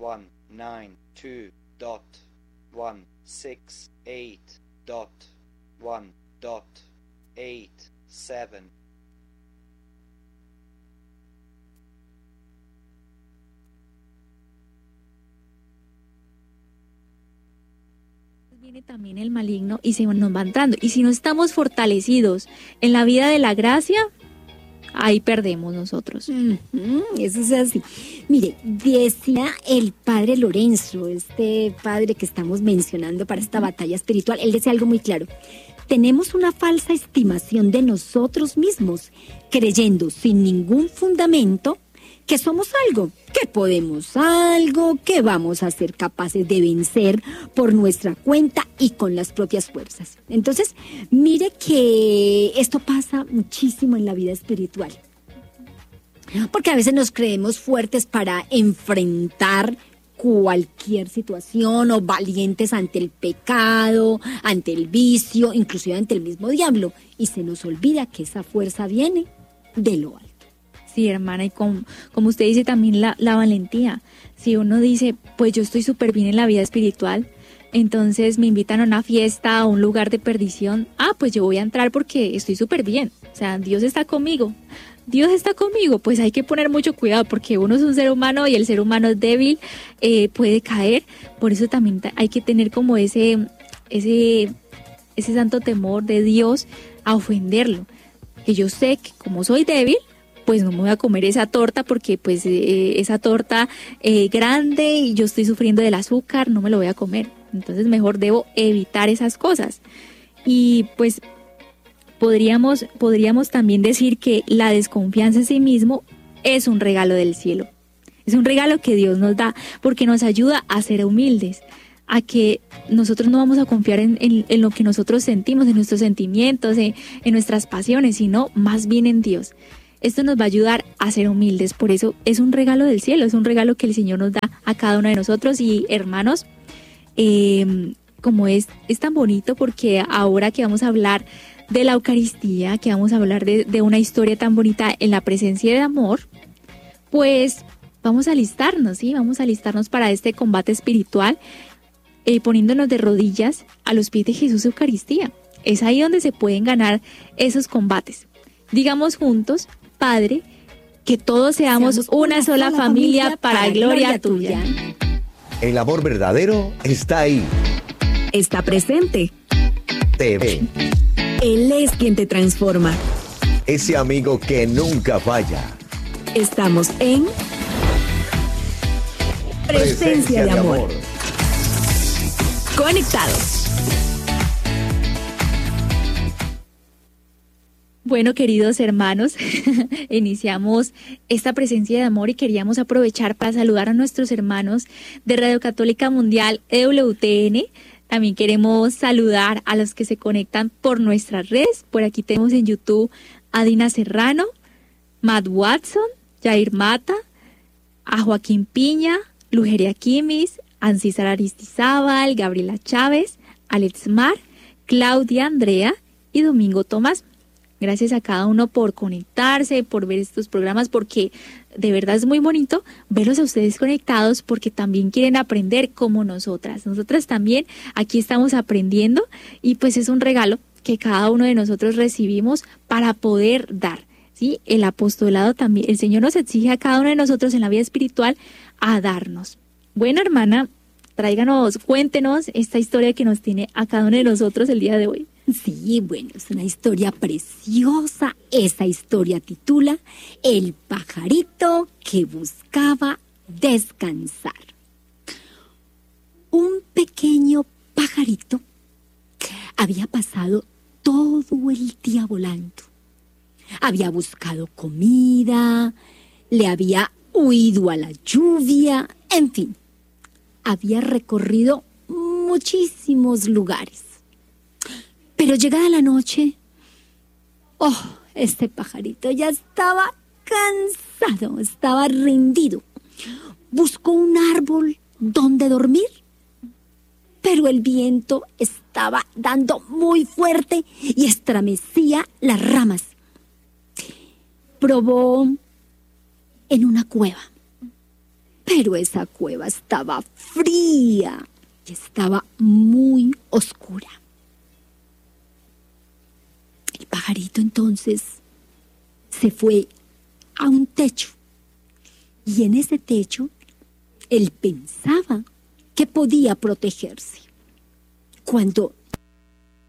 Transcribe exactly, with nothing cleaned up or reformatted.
one nine two dot one six eight dot one dot eight seven. Viene también el maligno y se nos va entrando. Y si no estamos fortalecidos en la vida de la gracia, ahí perdemos nosotros. Uh-huh, eso es así. Mire, decía el padre Lorenzo, este padre que estamos mencionando para esta batalla espiritual, él decía algo muy claro. Tenemos una falsa estimación de nosotros mismos, creyendo sin ningún fundamento que somos algo, que podemos algo, que vamos a ser capaces de vencer por nuestra cuenta y con las propias fuerzas. Entonces, mire que esto pasa muchísimo en la vida espiritual. Porque a veces nos creemos fuertes para enfrentar cualquier situación o valientes ante el pecado, ante el vicio, inclusive ante el mismo diablo. Y se nos olvida que esa fuerza viene de lo alto. Sí, hermana, y como, como usted dice también la, la valentía. Si uno dice, pues yo estoy súper bien en la vida espiritual, entonces me invitan a una fiesta, a un lugar de perdición, ah, pues yo voy a entrar porque estoy súper bien. O sea, Dios está conmigo. Dios está conmigo, pues hay que poner mucho cuidado porque uno es un ser humano y el ser humano es débil, eh, puede caer. Por eso también hay que tener como ese, ese, ese santo temor de Dios a ofenderlo. Que yo sé que como soy débil, pues no me voy a comer esa torta porque pues eh, esa torta eh, grande y yo estoy sufriendo del azúcar, no me lo voy a comer. Entonces mejor debo evitar esas cosas. Y pues podríamos, podríamos también decir que la desconfianza en sí mismo es un regalo del cielo. Es un regalo que Dios nos da porque nos ayuda a ser humildes, a que nosotros no vamos a confiar en, en, en lo que nosotros sentimos, en nuestros sentimientos, en, en nuestras pasiones, sino más bien en Dios. Esto nos va a ayudar a ser humildes, por eso es un regalo del cielo, es un regalo que el Señor nos da a cada uno de nosotros. Y hermanos, eh, como es, es tan bonito porque ahora que vamos a hablar de la Eucaristía, que vamos a hablar de, de una historia tan bonita en la presencia de amor, pues vamos a alistarnos, ¿sí? Vamos a alistarnos para este combate espiritual, eh, poniéndonos de rodillas a los pies de Jesús Eucaristía. Es ahí donde se pueden ganar esos combates. Digamos juntos: Padre, que todos seamos, seamos una, una sola, sola familia, familia para, para gloria tuya. El amor verdadero está ahí. Está presente. Te ve. Él es quien te transforma. Ese amigo que nunca falla. Estamos en Presencia, Presencia de, de amor. amor. Conectados. Bueno, queridos hermanos, iniciamos esta presencia de amor y queríamos aprovechar para saludar a nuestros hermanos de Radio Católica Mundial E W T N. También queremos saludar a los que se conectan por nuestras redes. Por aquí tenemos en YouTube a Dina Serrano, Matt Watson, Jair Mata, a Joaquín Piña, Lugeria Quimis, Ancísar Aristizábal, Gabriela Chávez, Alex Mar, Claudia Andrea y Domingo Tomás. Gracias a cada uno por conectarse, por ver estos programas, porque de verdad es muy bonito verlos a ustedes conectados, porque también quieren aprender como nosotras. Nosotras también aquí estamos aprendiendo y pues es un regalo que cada uno de nosotros recibimos para poder dar, ¿sí? El apostolado también, el Señor nos exige a cada uno de nosotros en la vida espiritual a darnos. Bueno, hermana, tráiganos, cuéntenos esta historia que nos tiene a cada uno de nosotros el día de hoy. Sí, bueno, es una historia preciosa. Esa historia titula El pajarito que buscaba descansar. Un pequeño pajarito había pasado todo el día volando. Había buscado comida, le había huido a la lluvia, en fin, había recorrido muchísimos lugares. Pero llegada la noche, oh, este pajarito ya estaba cansado, estaba rendido. Buscó un árbol donde dormir, pero el viento estaba dando muy fuerte y estremecía las ramas. Probó en una cueva, pero esa cueva estaba fría y estaba muy oscura. El pajarito entonces se fue a un techo y en ese techo él pensaba que podía protegerse. Cuando